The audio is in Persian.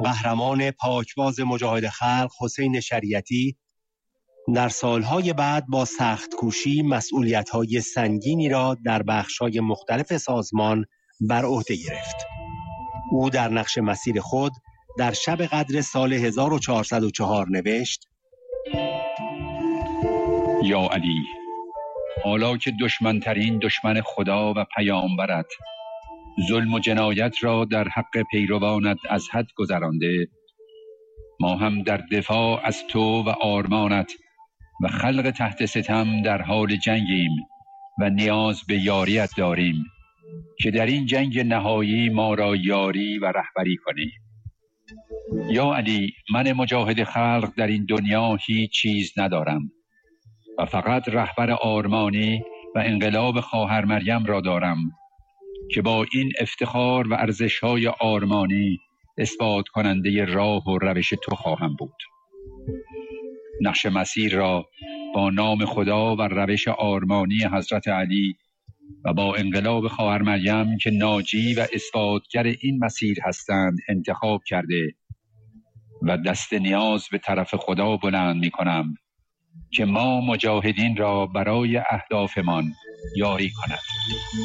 قهرمان پاکباز مجاهد خلق حسین شریعتی در سالهای بعد با سخت کوشی مسئولیت‌های سنگینی را در بخش‌های مختلف سازمان بر عهده گرفت. او در نقش مسیر خود در شب قدر سال 1404 نوشت: یا علی، حالا که دشمنترین دشمن خدا و پیامبرت ظلم و جنایت را در حق پیروانت از حد گذرانده، ما هم در دفاع از تو و آرمانت و خلق تحت ستم در حال جنگیم و نیاز به یاریت داریم که در این جنگ نهایی ما را یاری و رهبری کنی. یا علی، من مجاهد خلق در این دنیا هیچ چیز ندارم و فقط رهبر آرمانی و انقلاب خواهر مریم را دارم که با این افتخار و ارزش‌های آرمانی اثبات کننده راه و روش تو خواهم بود. نقش مسیر را با نام خدا و روش آرمانی حضرت علی و با انقلاب خواهر مریم که ناجی و اثباتگر این مسیر هستند انتخاب کرده و دست نیاز به طرف خدا بلند می کنم که ما مجاهدین را برای اهدافمان یاری کند.